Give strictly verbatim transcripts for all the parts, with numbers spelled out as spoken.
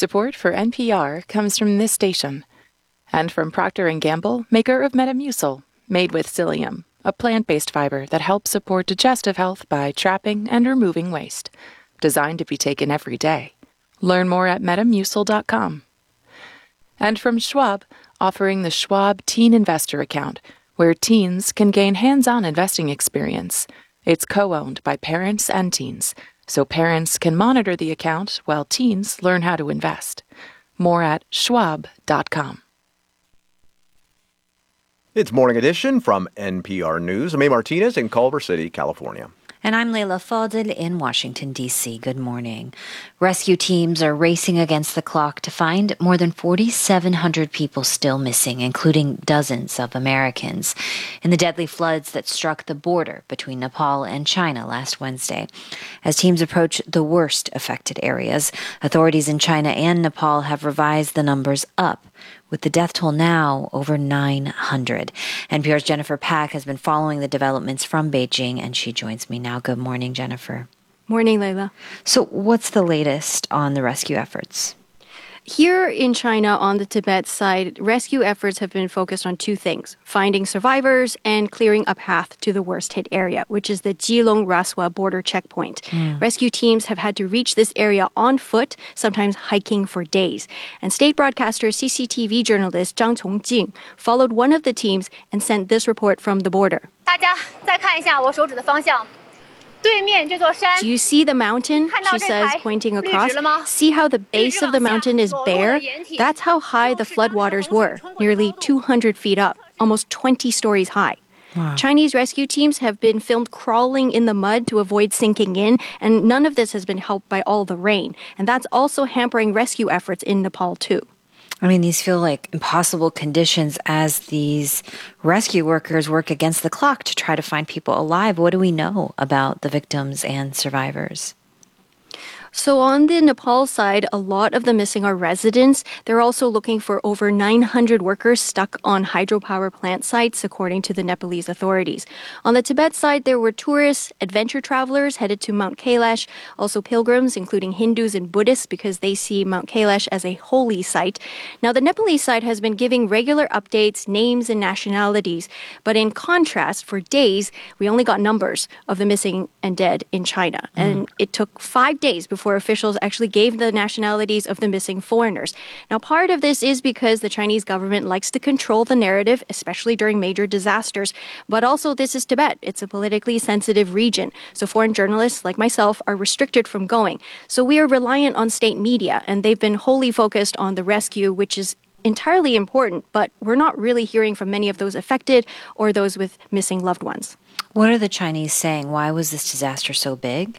Support for N P R comes from this station and from Procter and Gamble, maker of Metamucil, made with psyllium, a plant-based fiber that helps support digestive health by trapping and removing waste. Designed to be taken every day. Learn more at metamucil dot com. And from Schwab, offering the Schwab Teen Investor Account, where teens can gain hands-on investing experience. It's co-owned by parents and teens, so parents can monitor the account while teens learn how to invest. More at schwab dot com. It's Morning Edition from N P R News. I'm A. Martinez in Culver City, California. And I'm Leila Fadel in Washington, D C. Good morning. Rescue teams are racing against the clock to find more than four thousand seven hundred people still missing, including dozens of Americans, in the deadly floods that struck the border between Nepal and China last Wednesday. As teams approach the worst affected areas, authorities in China and Nepal have revised the numbers up, with the death toll now over nine hundred. N P R's Jennifer Pack has been following the developments from Beijing, and she joins me now. Good morning, Jennifer. Morning, Leila. So what's the latest on the rescue efforts? Here in China, on the Tibet side, rescue efforts have been focused on two things: finding survivors and clearing a path to the worst-hit area, which is the Jilong-Raswa border checkpoint. Mm. Rescue teams have had to reach this area on foot, sometimes hiking for days. And state broadcaster C C T V journalist Zhang Chongjing followed one of the teams and sent this report from the border. 大家再看一下我手指的方向。 Do you see the mountain? She says, pointing across. See how the base of the mountain is bare? That's how high the floodwaters were, nearly two hundred feet up, almost twenty stories high. Wow. Chinese rescue teams have been filmed crawling in the mud to avoid sinking in, and none of this has been helped by all the rain. And that's also hampering rescue efforts in Nepal, too. I mean, these feel like impossible conditions as these rescue workers work against the clock to try to find people alive. What do we know about the victims and survivors? So on the Nepal side, a lot of the missing are residents. They're also looking for over nine hundred workers stuck on hydropower plant sites, according to the Nepalese authorities. On the Tibet side, there were tourists, adventure travelers headed to Mount Kailash, also pilgrims, including Hindus and Buddhists, because they see Mount Kailash as a holy site. Now, the Nepalese side has been giving regular updates, names, and nationalities. But in contrast, for days, we only got numbers of the missing and dead in China. Mm. And it took five days before Before officials actually gave the nationalities of the missing foreigners. Now, part of this is because the Chinese government likes to control the narrative, especially during major disasters. But also, this is Tibet. It's a politically sensitive region. So foreign journalists like myself are restricted from going. So we are reliant on state media, and they've been wholly focused on the rescue, which is entirely important. But we're not really hearing from many of those affected or those with missing loved ones. What are the Chinese saying? Why was this disaster so big?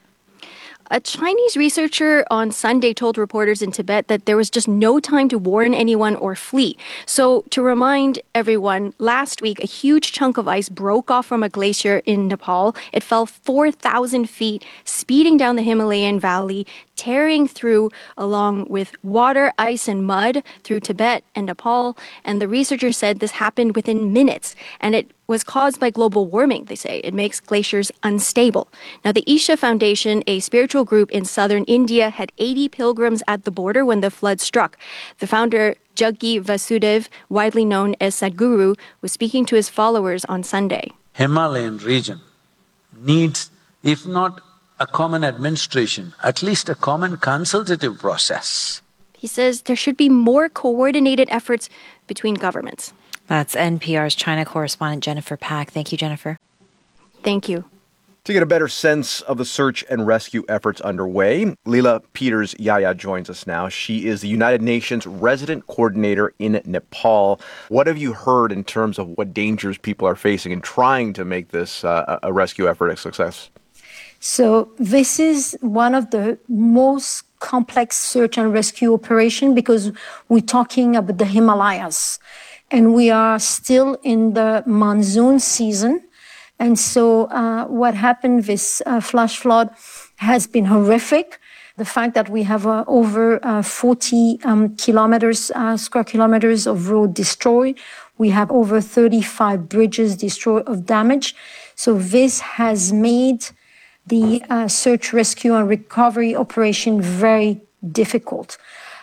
A Chinese researcher on Sunday told reporters in Tibet that there was just no time to warn anyone or flee. So to remind everyone, last week, a huge chunk of ice broke off from a glacier in Nepal. It fell four thousand feet, speeding down the Himalayan valley, tearing through along with water, ice, and mud through Tibet and Nepal. And the researcher said this happened within minutes, and it was caused by global warming, they say. It makes glaciers unstable. Now, the Isha Foundation, a spiritual group in southern India, had eighty pilgrims at the border when the flood struck. The founder, Jaggi Vasudev, widely known as Sadhguru, was speaking to his followers on Sunday. Himalayan region needs, if not a common administration, at least a common consultative process. He says there should be more coordinated efforts between governments. That's N P R's China correspondent Jennifer Pack. Thank you, Jennifer. Thank you. To get a better sense of the search and rescue efforts underway, Leila Peters-Yaya joins us now. She is the United Nations resident coordinator in Nepal. What have you heard in terms of what dangers people are facing in trying to make this uh, a rescue effort a success? So this is one of the most complex search and rescue operation because we're talking about the Himalayas. And we are still in the monsoon season. And so uh, what happened, this uh, flash flood has been horrific. The fact that we have uh, over uh, forty um, kilometers, uh, square kilometers of road destroyed. We have over thirty-five bridges destroyed of damage. So this has made the uh, search, rescue, and recovery operation very difficult.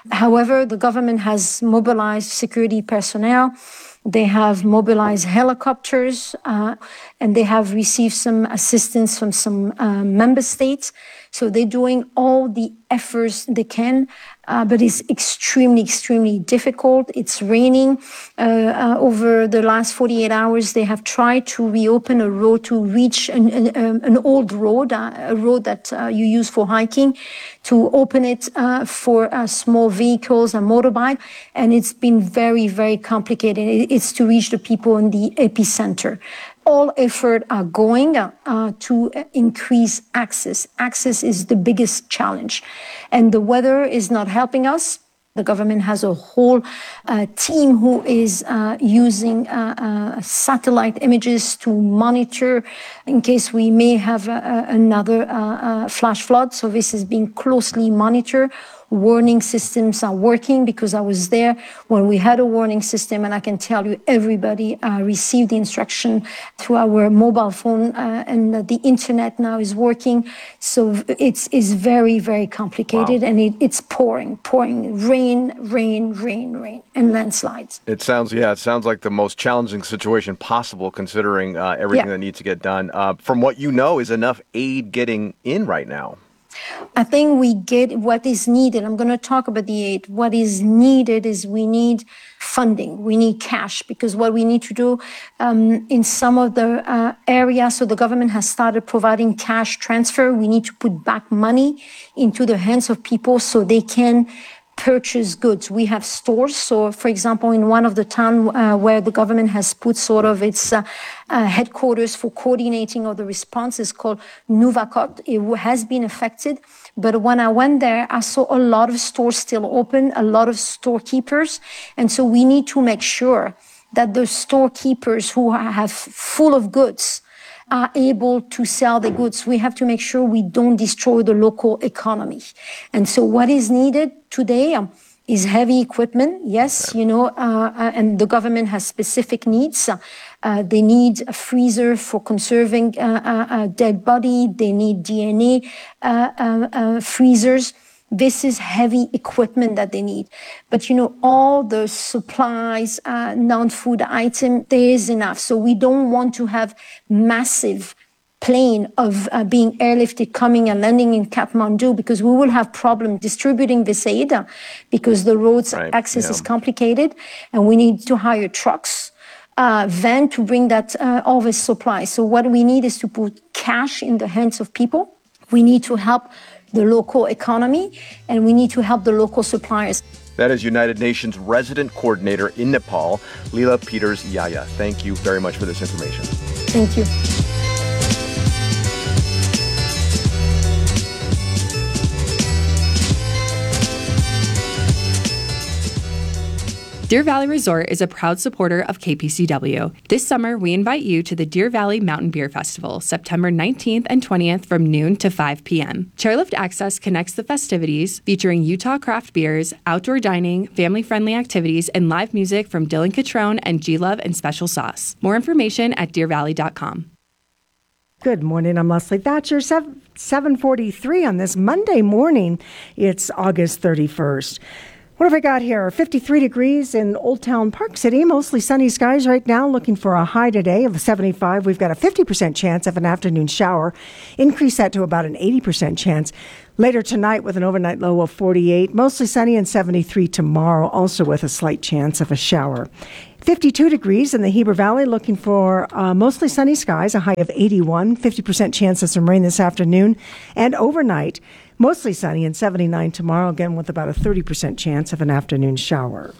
However, the government has mobilized security personnel. They have mobilized helicopters, uh, and they have received some assistance from some uh, member states. So they're doing all the efforts they can, uh, but it's extremely, extremely difficult. It's raining. Uh, uh, over the last forty-eight hours, they have tried to reopen a road to reach an, an, an old road, uh, a road that uh, you use for hiking, to open it uh, for uh, small vehicles and motorbike. And it's been very, very complicated. It's to reach the people in the epicenter. All efforts are going uh, to increase access. Access is the biggest challenge. And the weather is not helping us. The government has a whole uh, team who is uh, using uh, uh, satellite images to monitor in case we may have uh, another uh, uh, flash flood. So this is being closely monitored. Warning systems are working because I was there when we had a warning system, and I can tell you everybody uh, received the instruction through our mobile phone, uh, and the internet now is working. So it's, it's very, very complicated. Wow. And it, it's pouring, pouring, rain, rain, rain, rain, and landslides. It sounds, yeah, it sounds like the most challenging situation possible considering uh, everything yeah. that needs to get done. Uh, from what you know, is enough aid getting in right now? I think we get what is needed. I'm going to talk about the aid. What is needed is we need funding. We need cash, because what we need to do um, in some of the uh, areas, so the government has started providing cash transfer. We need to put back money into the hands of people so they can purchase goods. We have stores. So, for example, in one of the towns uh, where the government has put sort of its uh, uh, headquarters for coordinating of the response is called Nouvakot. It has been affected. But when I went there, I saw a lot of stores still open, a lot of storekeepers. And so we need to make sure that the storekeepers who have full of goods are able to sell the goods. We have to make sure we don't destroy the local economy. And so what is needed today um, is heavy equipment. Yes, you know, uh, uh, and the government has specific needs. Uh, they need a freezer for conserving uh, uh, dead body. They need D N A uh, uh, uh, freezers. This is heavy equipment that they need. But, you know, all the supplies, uh, non-food item, there is enough. So we don't want to have massive plane of uh, being airlifted coming and landing in Kathmandu, because we will have problem distributing this aid uh, because the roads right, access yeah. is complicated, and we need to hire trucks, uh, van to bring that uh, all this supply. So what we need is to put cash in the hands of people. We need to help the local economy, and we need to help the local suppliers. That is United Nations Resident Coordinator in Nepal, Leela Peters-Yaya. Thank you very much for this information. Thank you. Deer Valley Resort is a proud supporter of K P C W. This summer, we invite you to the Deer Valley Mountain Beer Festival, September nineteenth and twentieth from noon to five p.m. Chairlift Access connects the festivities, featuring Utah craft beers, outdoor dining, family-friendly activities, and live music from Dylan Catrone and G-Love and Special Sauce. More information at deer valley dot com. Good morning. I'm Leslie Thatcher. seven forty-three on this Monday morning. It's August thirty-first. What have I got here? fifty-three degrees in Old Town Park City. Mostly sunny skies right now. Looking for a high today of seventy-five. We've got a fifty percent chance of an afternoon shower. Increase that to about an eighty percent chance. Later tonight with an overnight low of forty-eight. Mostly sunny and seventy-three tomorrow, also with a slight chance of a shower. fifty-two degrees in the Heber Valley, looking for uh, mostly sunny skies, a high of eighty-one, fifty percent chance of some rain this afternoon. And overnight, mostly sunny and seventy-nine tomorrow, again with about a thirty percent chance of an afternoon shower.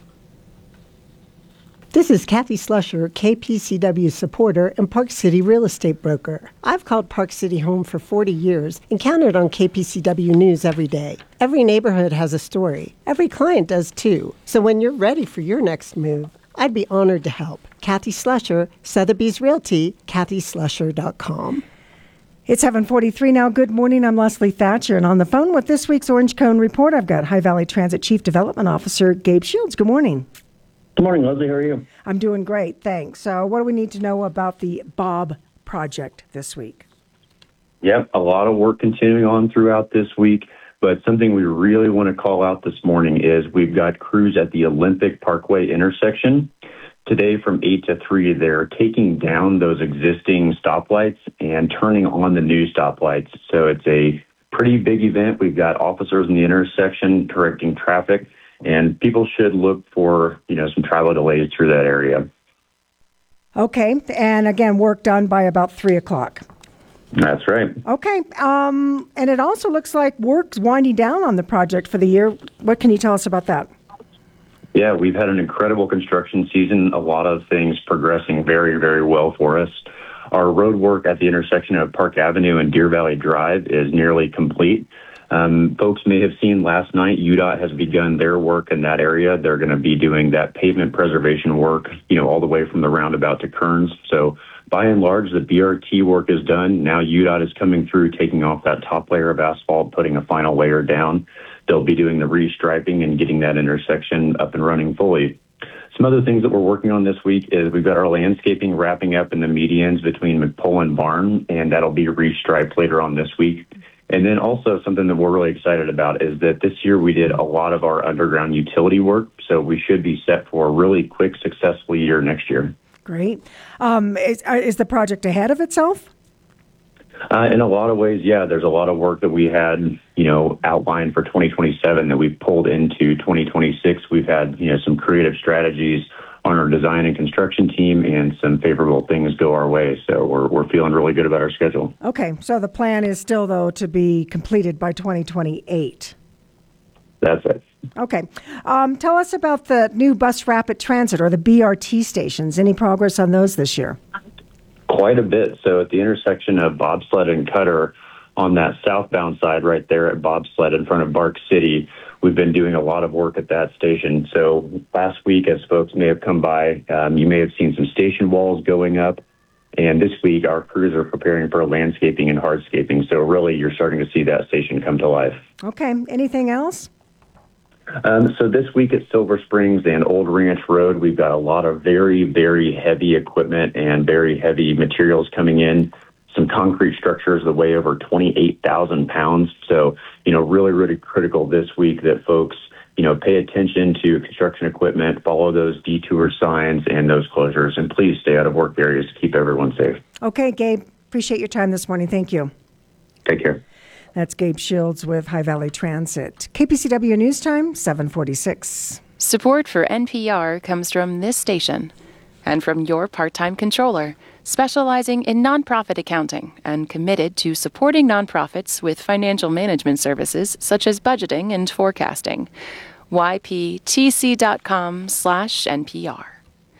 This is Kathy Slusher, K P C W supporter and Park City real estate broker. I've called Park City home for forty years and counted on K P C W News every day. Every neighborhood has a story. Every client does too. So when you're ready for your next move, I'd be honored to help. Kathy Slusher, Sotheby's Realty, kathy slusher dot com. It's seven forty-three now. Good morning. I'm Leslie Thatcher. And on the phone with this week's Orange Cone Report, I've got High Valley Transit Chief Development Officer Gabe Shields. Good morning. Good morning, Leslie. How are you? I'm doing great. Thanks. So what do we need to know about the Bob project this week? Yep, a lot of work continuing on throughout this week. but something we really want to call out this morning is we've got crews at the Olympic Parkway intersection. Today from eight to three, they're taking down those existing stoplights and turning on the new stoplights. So it's a pretty big event. We've got officers in the intersection directing traffic, and people should look for, you know, some travel delays through that area. Okay, and again, work done by about three o'clock. That's right. Okay, um, and it also looks like work's winding down on the project for the year. What can you tell us about that? Yeah, we've had an incredible construction season, a lot of things progressing very, very well for us. Our road work at the intersection of Park Avenue and Deer Valley Drive is nearly complete. Um, folks may have seen last night, U D O T has begun their work in that area. They're going to be doing that pavement preservation work, you know, all the way from the roundabout to Kearns. So by and large, the B R T work is done. Now U D O T is coming through, taking off that top layer of asphalt, putting a final layer down. They'll be doing the restriping and getting that intersection up and running fully. Some other things that we're working on this week is we've got our landscaping wrapping up in the medians between McPole and Barn, and that'll be restriped later on this week. And then also something that we're really excited about is that this year we did a lot of our underground utility work, so we should be set for a really quick, successful year next year. Great. Um, is, is the project ahead of itself? Uh, in a lot of ways, yeah. There's a lot of work that we had, you know, outlined for twenty twenty-seven that we've pulled into twenty twenty-six. We've had, you know, some creative strategies on our design and construction team, and some favorable things go our way. So we're we're feeling really good about our schedule. Okay, so the plan is still, though, to be completed by twenty twenty-eight. That's it. Okay. Um, tell us about the new bus rapid transit, or the B R T stations. Any progress on those this year? Quite a bit. So at the intersection of Bobsled and Cutter, on that southbound side right there at Bobsled in front of Bark City, we've been doing a lot of work at that station. So last week, as folks may have come by, um, you may have seen some station walls going up. And this week, our crews are preparing for landscaping and hardscaping. So really, you're starting to see that station come to life. Okay. Anything else? Um, so this week at Silver Springs and Old Ranch Road, we've got a lot of very, very heavy equipment and very heavy materials coming in. Some concrete structures that weigh over twenty-eight thousand pounds. So, you know, really, really critical this week that folks, you know, pay attention to construction equipment, follow those detour signs and those closures, and please stay out of work areas to keep everyone safe. Okay, Gabe, appreciate your time this morning. Thank you. Take care. That's Gabe Shields with High Valley Transit. K P C W News Time, seven forty-six. Support for N P R comes from this station and from your part-time controller, specializing in nonprofit accounting and committed to supporting nonprofits with financial management services such as budgeting and forecasting. Y P T C dot com slash N P R.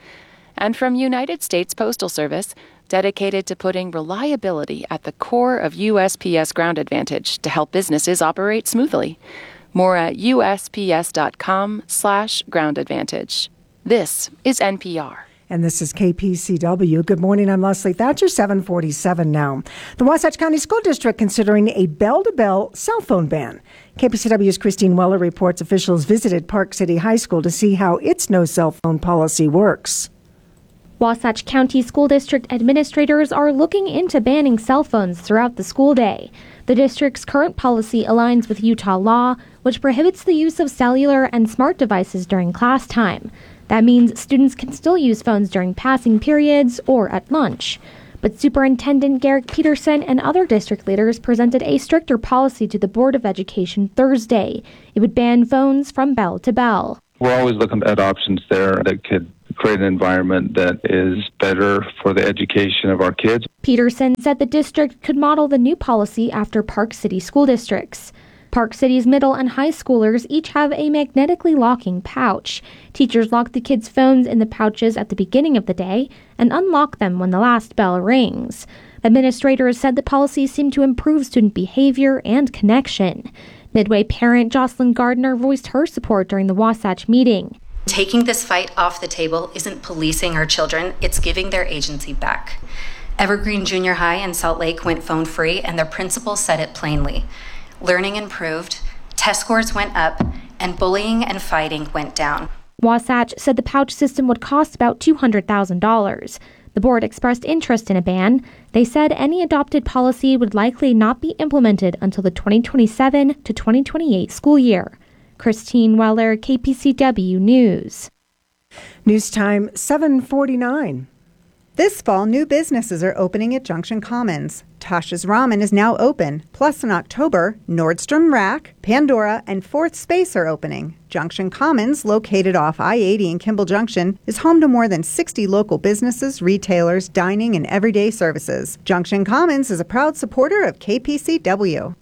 And from United States Postal Service, dedicated to putting reliability at the core of U S P S Ground Advantage to help businesses operate smoothly. More at U S P S dot com slash ground advantage. This is N P R. And this is K P C W. Good morning, I'm Leslie Thatcher, seven forty-seven now. The Wasatch County School District considering a bell-to-bell cell phone ban. K P C W's Christine Weller reports officials visited Park City High School to see how its no cell phone policy works. Wasatch County School District administrators are looking into banning cell phones throughout the school day. The district's current policy aligns with Utah law, which prohibits the use of cellular and smart devices during class time. That means students can still use phones during passing periods or at lunch. But Superintendent Garrick Peterson and other district leaders presented a stricter policy to the Board of Education Thursday. It would ban phones from bell to bell. We're always looking at options there that could create an environment that is better for the education of our kids. Peterson said the district could model the new policy after Park City school districts. Park City's middle and high schoolers each have a magnetically locking pouch. Teachers lock the kids' phones in the pouches at the beginning of the day and unlock them when the last bell rings. Administrators said the policy seemed to improve student behavior and connection. Midway parent Jocelyn Gardner voiced her support during the Wasatch meeting. Taking this fight off the table isn't policing our children, it's giving their agency back. Evergreen Junior High in Salt Lake went phone free, and their principal said it plainly. Learning improved, test scores went up, and bullying and fighting went down. Wasatch said the pouch system would cost about two hundred thousand dollars. The board expressed interest in a ban. They said any adopted policy would likely not be implemented until the twenty twenty-seven to twenty twenty-eight school year. Christine Weller, K P C W News. News time seven forty-nine. This fall, new businesses are opening at Junction Commons. Tasha's Ramen is now open. Plus, in October, Nordstrom Rack, Pandora, and Fourth Space are opening. Junction Commons, located off I eighty in Kimball Junction, is home to more than sixty local businesses, retailers, dining, and everyday services. Junction Commons is a proud supporter of K P C W.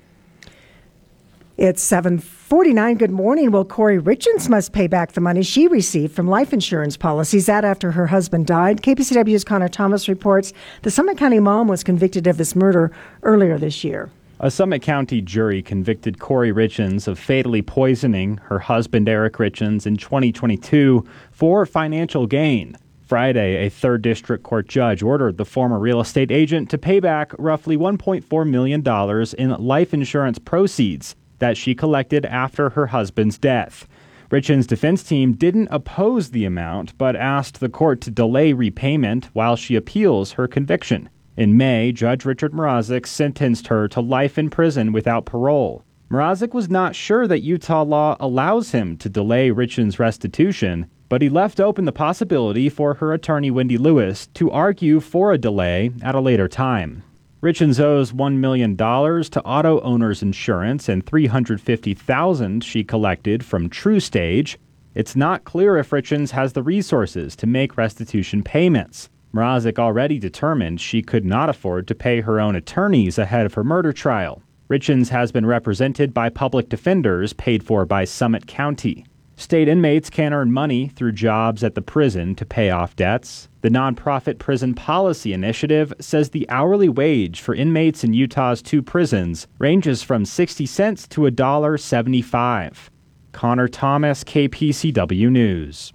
It's seven forty-nine. Good morning. Well, Corey Richens must pay back the money she received from life insurance policies. That after her husband died. K P C W's Connor Thomas reports the Summit County mom was convicted of this murder earlier this year. A Summit County jury convicted Corey Richens of fatally poisoning her husband Eric Richens in twenty twenty-two for financial gain. Friday, a third District Court judge ordered the former real estate agent to pay back roughly one point four million dollars in life insurance proceeds that she collected after her husband's death. Richens' defense team didn't oppose the amount, but asked the court to delay repayment while she appeals her conviction. In May, Judge Richard Mrazek sentenced her to life in prison without parole. Mrazek was not sure that Utah law allows him to delay Richens' restitution, but he left open the possibility for her attorney Wendy Lewis to argue for a delay at a later time. Richens owes one million dollars to Auto Owners Insurance and three hundred fifty thousand dollars she collected from TrueStage. It's not clear if Richens has the resources to make restitution payments. Mrazek already determined she could not afford to pay her own attorneys ahead of her murder trial. Richens has been represented by public defenders paid for by Summit County. State inmates can earn money through jobs at the prison to pay off debts. The nonprofit Prison Policy Initiative says the hourly wage for inmates in Utah's two prisons ranges from sixty cents to one dollar and seventy-five cents. Connor Thomas, K P C W News.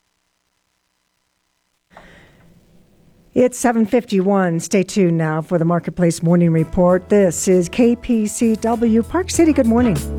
It's seven fifty-one. Stay tuned now for the Marketplace Morning Report. This is K P C W Park City. Good morning.